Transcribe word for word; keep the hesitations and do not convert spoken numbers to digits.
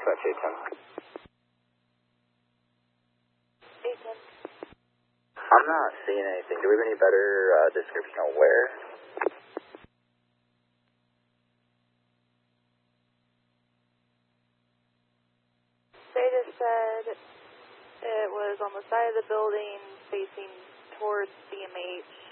dispatch eight ten. eight ten. I'm not seeing anything. Do we have any better uh, description of where? They just said it was on the side of the building facing towards C M H.